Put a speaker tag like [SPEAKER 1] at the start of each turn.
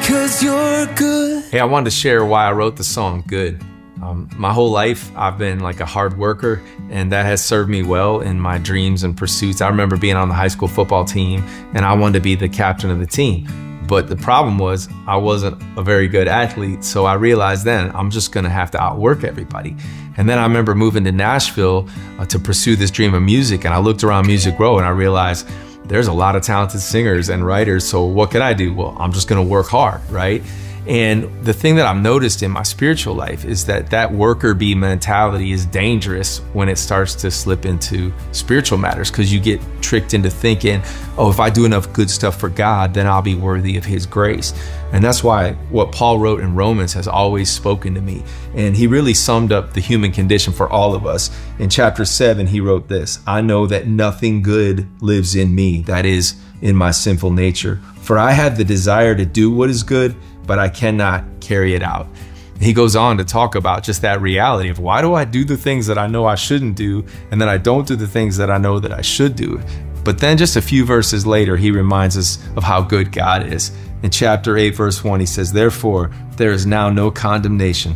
[SPEAKER 1] 'cause you're good.
[SPEAKER 2] Hey, I wanted to share why I wrote the song Good. My whole life, I've been like a hard worker, and that has served me well in my dreams and pursuits. I remember being on the high school football team, and I wanted to be the captain of the team. But the problem was I wasn't a very good athlete, so I realized then I'm just gonna have to outwork everybody. And then I remember moving to Nashville to pursue this dream of music, and I looked around Music Row and I realized there's a lot of talented singers and writers, so what could I do? Well, I'm just gonna work hard, right? And the thing that I've noticed in my spiritual life is that worker bee mentality is dangerous when it starts to slip into spiritual matters, because you get tricked into thinking, oh, if I do enough good stuff for God, then I'll be worthy of his grace. And that's why what Paul wrote in Romans has always spoken to me. And he really summed up the human condition for all of us. In chapter 7, he wrote this: I know that nothing good lives in me, that is, in my sinful nature. For I have the desire to do what is good, but I cannot carry it out. He goes on to talk about just that reality of, why do I do the things that I know I shouldn't do, and then I don't do the things that I know that I should do? But then just a few verses later, he reminds us of how good God is. In chapter 8, verse 1, he says, therefore, there is now no condemnation